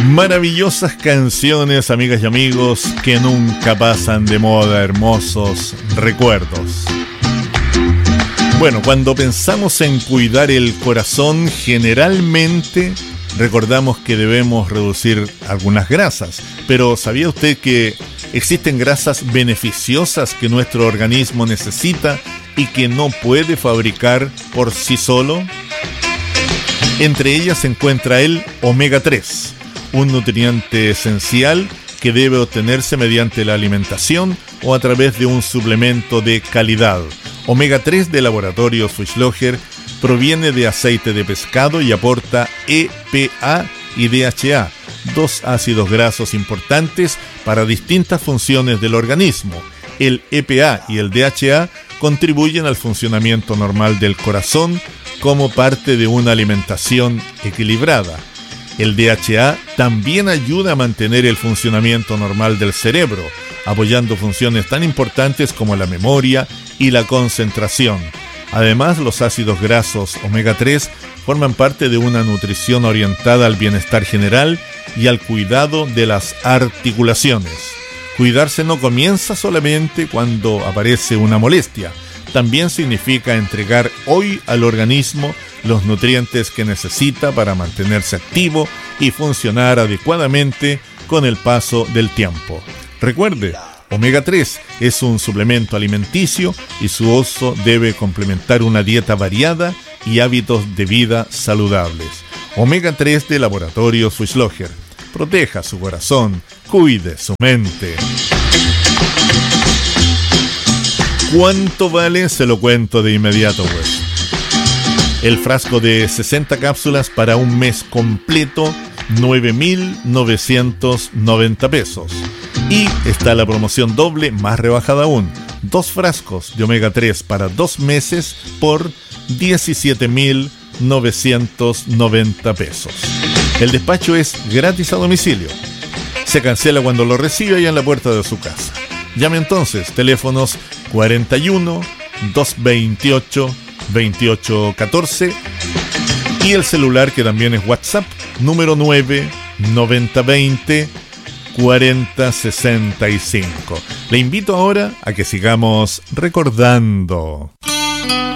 Maravillosas canciones, amigas y amigos, que nunca pasan de moda, hermosos recuerdos. Bueno, cuando pensamos en cuidar el corazón, generalmente recordamos que debemos reducir algunas grasas. Pero ¿sabía usted que existen grasas beneficiosas que nuestro organismo necesita y que no puede fabricar por sí solo? Entre ellas se encuentra el omega 3, un nutriente esencial que debe obtenerse mediante la alimentación o a través de un suplemento de calidad. Omega 3 de Laboratorio Swisslöger proviene de aceite de pescado y aporta EPA y DHA, dos ácidos grasos importantes para distintas funciones del organismo. El EPA y el DHA contribuyen al funcionamiento normal del corazón como parte de una alimentación equilibrada. El DHA también ayuda a mantener el funcionamiento normal del cerebro, apoyando funciones tan importantes como la memoria y la concentración. Además, los ácidos grasos omega 3 forman parte de una nutrición orientada al bienestar general y al cuidado de las articulaciones. Cuidarse no comienza solamente cuando aparece una molestia. También significa entregar hoy al organismo los nutrientes que necesita para mantenerse activo y funcionar adecuadamente con el paso del tiempo. Recuerde, omega 3 es un suplemento alimenticio y su uso debe complementar una dieta variada y hábitos de vida saludables. Omega 3 de Laboratorio Swisslöger. Proteja su corazón, cuide su mente. ¿Cuánto vale? Se lo cuento de inmediato, pues. El frasco de 60 cápsulas para un mes completo, 9.990 pesos. Y está la promoción doble más rebajada aún. 2 frascos de omega 3 para 2 meses por 17.990 pesos. El despacho es gratis a domicilio. Se cancela cuando lo reciba ya en la puerta de su casa. Llame entonces, teléfonos 41 228 2814 y el celular que también es WhatsApp, número 9 9020 4065. Le invito ahora a que sigamos recordando.